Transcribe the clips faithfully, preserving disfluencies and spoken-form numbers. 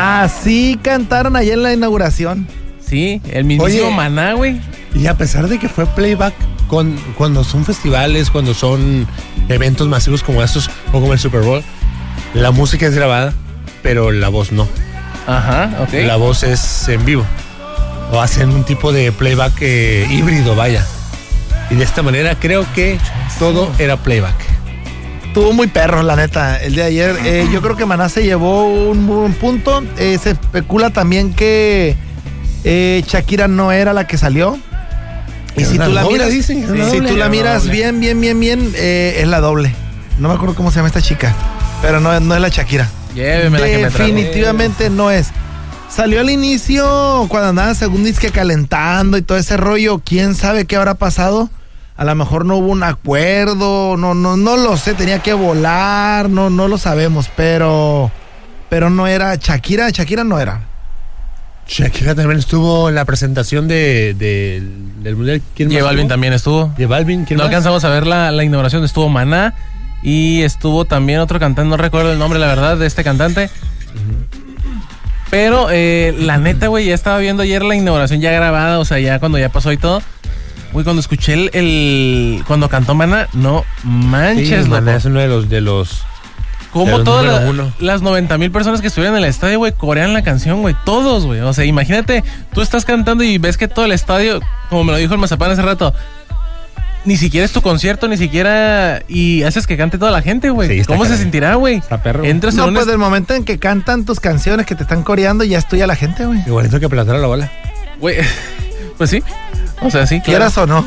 Así cantaron ayer en la inauguración. Sí, el mismísimo Maná, güey. Y a pesar de que fue playback, con, cuando son festivales, cuando son eventos masivos como estos, o como el Super Bowl, la música es grabada, pero la voz no. Ajá, ok. La voz es en vivo. O hacen un tipo de playback eh, híbrido, vaya. Y de esta manera creo que todo era playback. Estuvo muy perro, la neta, el de ayer. Eh, yo creo que Maná se llevó un buen punto. Eh, se especula también que eh, Shakira no era la que salió. Y si tú la doble, miras, dicen, sí, si tú la miras doble. bien, bien, bien, bien, eh, es la doble. No me acuerdo cómo se llama esta chica, pero no, no es la Shakira. Lléveme la que me trajo. Definitivamente no es. Salió al inicio cuando andaba según disque calentando y todo ese rollo. ¿Quién sabe qué habrá pasado? A lo mejor no hubo un acuerdo, no, no, no lo sé, tenía que volar, no, no lo sabemos, pero, pero no era Shakira, Shakira no era. Shakira también estuvo en la presentación de, de, del Mundial. ¿Quién J más Balvin estuvo? también estuvo. J Balvin, ¿quién No más? alcanzamos a ver la, la inauguración, estuvo Maná y estuvo también otro cantante, no recuerdo el nombre, la verdad, de este cantante. Uh-huh. Pero eh, la neta, güey, ya estaba viendo ayer la inauguración ya grabada, o sea, ya cuando ya pasó y todo. Güey, cuando escuché el, el cuando cantó Maná, no manches, Sí, loco. Maná es uno de los de los Como los todas número la- uno. las noventa mil personas que estuvieron en el estadio, güey, corean la canción, güey. Todos, güey. O sea, imagínate, tú estás cantando y ves que todo el estadio, como me lo dijo el Mazapán hace rato, ni siquiera es tu concierto, ni siquiera... Y haces que cante toda la gente, güey. Sí, está ¿Cómo se caray. sentirá, güey? Está perro. Entras en No, un pues est- del momento en que cantan tus canciones que te están coreando, ya estoy a la gente, güey. Igualito que pelotera la bola. Güey, pues sí. O sea, sí, claro. Quieras o no.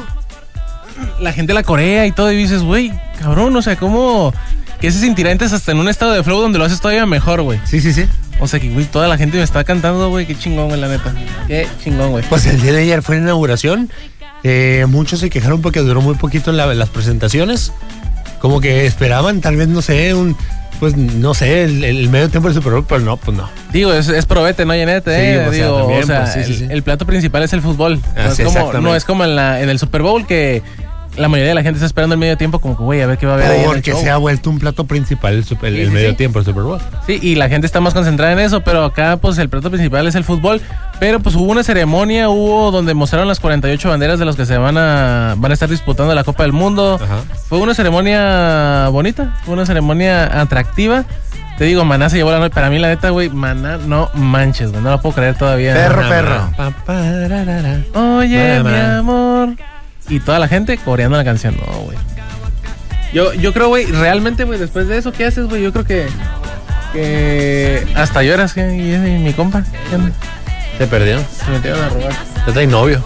La gente la corea y todo y dices, güey, cabrón, o sea, ¿cómo...? ¿Qué se sentirá antes hasta en un estado de flow donde lo haces todavía mejor, güey? Sí, sí, sí. O sea, que, güey, toda la gente me está cantando, güey, qué chingón, güey, la neta. Qué chingón, güey. Pues el día de ayer fue la inauguración. Eh, muchos se quejaron porque duró muy poquito la- las presentaciones. Como que esperaban, tal vez, no sé, un... Pues no sé, el, el medio tiempo del Super Bowl, pero no, pues no. Digo, es, es probete, ¿no, Janet? Sí, Eh, o sea, Digo, también, o sea, pues, sí, sí, sí. El, el plato principal es el fútbol. No, Ah, es, sí, como, exactamente. no es como en, la, en el Super Bowl que la mayoría de la gente está esperando el medio tiempo como que, güey, a ver qué va a haber ahí en el Porque show. se ha vuelto un plato principal el, super- el- Sí, el sí, medio sí. tiempo del Super Bowl. Sí, y la gente está más concentrada en eso, pero acá, pues, el plato principal es el fútbol. Pero, pues, hubo una ceremonia, hubo donde mostraron las cuarenta y ocho banderas de los que se van a van a estar disputando la Copa del Mundo. Ajá. Fue una ceremonia bonita, fue una ceremonia atractiva. Te digo, Maná se llevó la noche. Para mí, la neta, güey, Maná, no manches, güey, no lo puedo creer todavía. Perro, perro. Pa, pa, ra, ra, ra. Oye, Mamá. mi amor. Y toda la gente coreando la canción. No, güey. Yo, yo creo, güey, realmente, güey, después de eso, ¿qué haces, güey? Yo creo que... Que... Hasta lloras, ¿qué? Y, y mi compa, ¿qué onda? Se perdió. Se metieron a robar. Ya trae novio.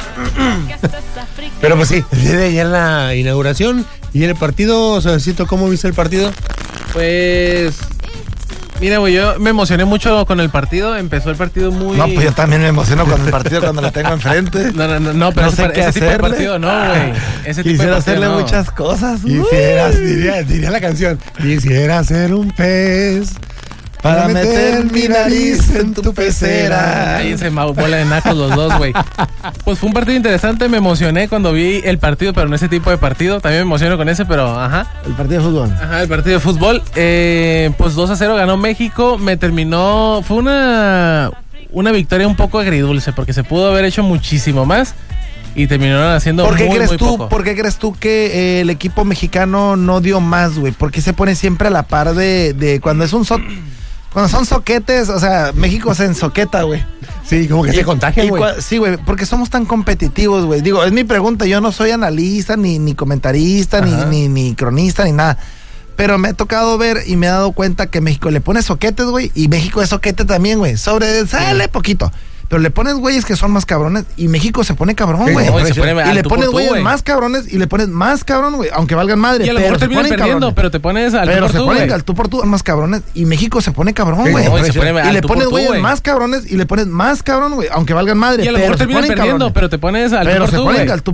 Pero pues sí, el día de ayer la inauguración y el partido, Sobercito, ¿cómo viste el partido? Pues... Mira, güey, yo me emocioné mucho con el partido. Empezó el partido muy... No, pues yo también me emociono con el partido cuando lo tengo enfrente. No, no, no, no, pero No ese, sé par- qué ese tipo de hacerle. partido no, güey. Ese tipo de Quisiera partido hacerle no. muchas cosas. Quisieras, diría, diría la canción, quisiera ser un pez Para meter mi nariz en tu pecera. Ahí se ma- bola de nacos los dos, güey. Pues fue un partido interesante, me emocioné cuando vi el partido, pero no ese tipo de partido. También me emociono con ese, pero ajá. El partido de fútbol. Ajá, el partido de fútbol. Eh, pues dos a cero ganó México. Me terminó. Fue una, una victoria un poco agridulce, porque se pudo haber hecho muchísimo más. Y terminaron haciendo ¿Por qué muy, crees muy tú, poco. ¿Por qué crees tú que eh, el equipo mexicano no dio más, güey? ¿Por qué se pone siempre a la par de, de cuando es un so, cuando son soquetes? O sea, México se ensoqueta, güey. Sí, como que se contagia, Y güey. cua- Sí, güey, porque somos tan competitivos, güey. Digo, es mi pregunta, yo no soy analista, ni, ni comentarista, ni, Ajá. ni, ni cronista, ni nada. Pero me ha tocado ver y me he dado cuenta que México le pone soquetes, güey, y México es soquete también, güey. Sobre, sale poquito. Pero le pones güeyes que son más cabrones y México se pone cabrón, Sí, güey. no, y se pone y al le tú pones por tú, güeyes güey. más cabrones y le pones más cabrón, güey, aunque valgan madre. Y a lo pero mejor se terminan ponen perdiendo, cabrones. pero te pones al Pero tú se por tú, ponen güey. al tú por tú más cabrones y México se pone cabrón, Sí, güey. No, y se pone Y al le tú pones por tú, güeyes güey. más cabrones y le pones más cabrón, güey, aunque valgan madre. Y a lo pero mejor se terminan ponen perdiendo, cabrones. pero te pones al tú Pero por se tú, ponen güey. al tú